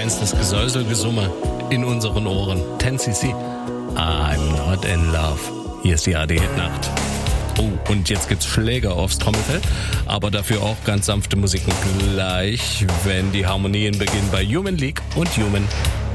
kennst das Gesäuselgesumme in unseren Ohren. 10cc, I'm not in love. Hier ist die AD-Hit-Nacht. Oh, und jetzt gibt's Schläger aufs Trommelfell, aber dafür auch ganz sanfte Musik. Und gleich, wenn die Harmonien beginnen bei Human League und Human.